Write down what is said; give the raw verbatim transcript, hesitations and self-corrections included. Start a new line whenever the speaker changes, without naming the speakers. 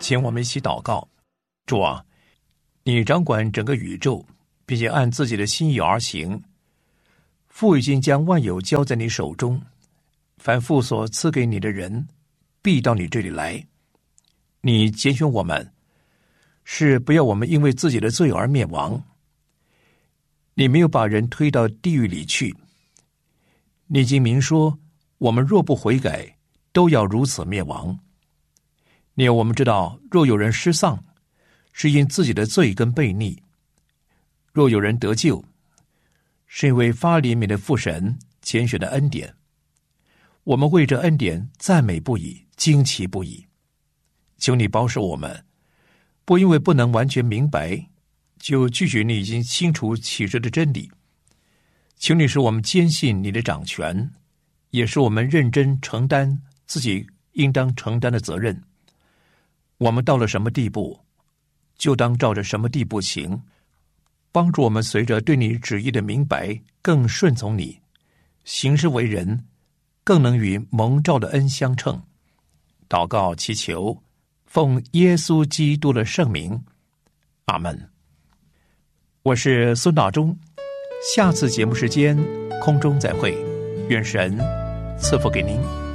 请我们一起祷告。主啊，你掌管整个宇宙，并且按自己的心意而行。父已经将万有交在你手中，凡父所赐给你的人，必到你这里来。你拣选我们，是不要我们因为自己的罪而灭亡。你没有把人推到地狱里去。你已经明说，我们若不悔改，都要如此灭亡。你要我们知道，若有人失丧，是因自己的罪跟悖逆；若有人得救，是因为发怜悯的父神拣选的恩典。我们为这恩典赞美不已，惊奇不已。求你保守我们，不因为不能完全明白，就拒绝你已经清楚启示的真理。求你使我们坚信你的掌权，也使我们认真承担自己应当承担的责任。我们到了什么地步，就当照着什么地步行，帮助我们随着对你旨意的明白，更顺从你，行事为人更能与蒙召的恩相称。祷告祈求，奉耶稣基督的圣名，阿们。我是孙大中，下次节目时间空中再会，愿神赐福给您。